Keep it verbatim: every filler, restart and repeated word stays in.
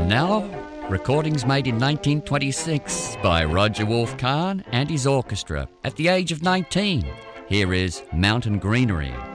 now, recordings made in nineteen twenty-six by Roger Wolf-Kahn and his orchestra at the age of nineteen. Here is Mountain Greenery.